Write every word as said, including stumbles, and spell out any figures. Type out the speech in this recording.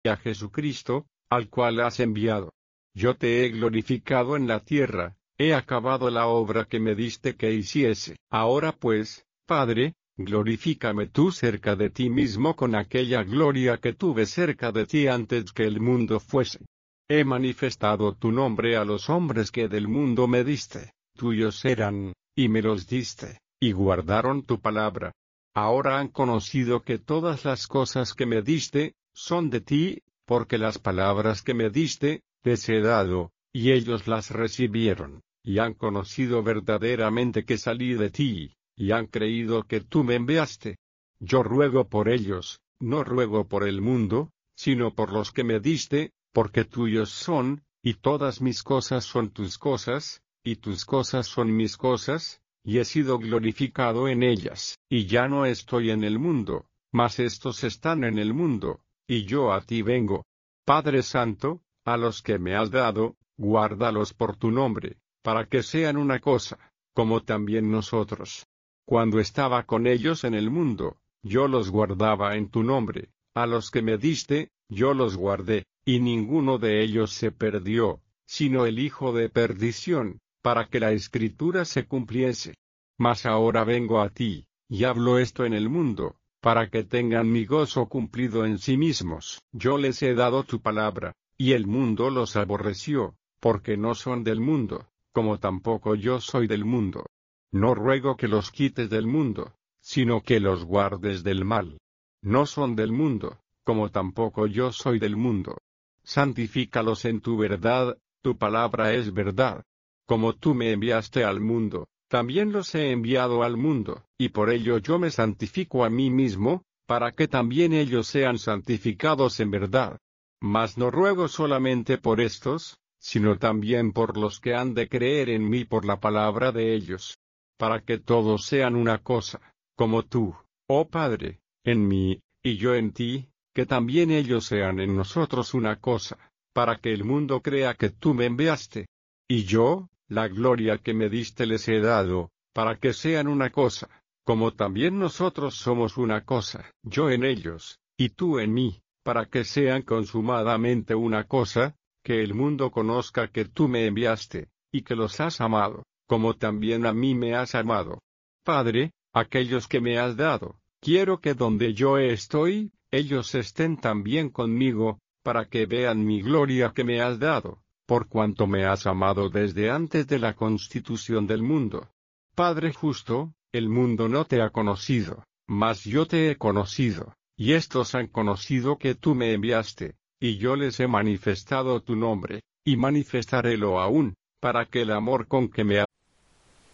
y a Jesucristo, al cual has enviado. Yo te he glorificado en la tierra, he acabado la obra que me diste que hiciese. Ahora pues, Padre, glorifícame tú cerca de ti mismo con aquella gloria que tuve cerca de ti antes que el mundo fuese. He manifestado tu nombre a los hombres que del mundo me diste, tuyos eran, y me los diste, y guardaron tu palabra. Ahora han conocido que todas las cosas que me diste, son de ti, porque las palabras que me diste, les he dado, y ellos las recibieron, y han conocido verdaderamente que salí de ti, y han creído que tú me enviaste. Yo ruego por ellos, no ruego por el mundo, sino por los que me diste, porque tuyos son, y todas mis cosas son tus cosas, y tus cosas son mis cosas, y he sido glorificado en ellas. Y ya no estoy en el mundo, mas estos están en el mundo, y yo a ti vengo. Padre Santo, a los que me has dado, guárdalos por tu nombre, para que sean una cosa, como también nosotros. Cuando estaba con ellos en el mundo, yo los guardaba en tu nombre, a los que me diste, yo los guardé, y ninguno de ellos se perdió, sino el hijo de perdición, para que la escritura se cumpliese. Mas ahora vengo a ti, y hablo esto en el mundo, para que tengan mi gozo cumplido en sí mismos. Yo les he dado tu palabra, y el mundo los aborreció, porque no son del mundo, como tampoco yo soy del mundo. No ruego que los quites del mundo, sino que los guardes del mal. No son del mundo, como tampoco yo soy del mundo. Santifícalos en tu verdad, tu palabra es verdad. Como tú me enviaste al mundo, también los he enviado al mundo, y por ello yo me santifico a mí mismo, para que también ellos sean santificados en verdad. Mas no ruego solamente por estos, sino también por los que han de creer en mí por la palabra de ellos, para que todos sean una cosa, como tú, oh Padre, en mí, y yo en ti, que también ellos sean en nosotros una cosa, para que el mundo crea que tú me enviaste. Y yo, la gloria que me diste les he dado, para que sean una cosa, como también nosotros somos una cosa, yo en ellos, y tú en mí, para que sean consumadamente una cosa, que el mundo conozca que tú me enviaste, y que los has amado, como también a mí me has amado. Padre, aquellos que me has dado, quiero que donde yo estoy, ellos estén también conmigo, para que vean mi gloria que me has dado, por cuanto me has amado desde antes de la constitución del mundo. Padre justo, el mundo no te ha conocido, mas yo te he conocido, y estos han conocido que tú me enviaste, y yo les he manifestado tu nombre, y manifestarélo aún, para que el amor con que me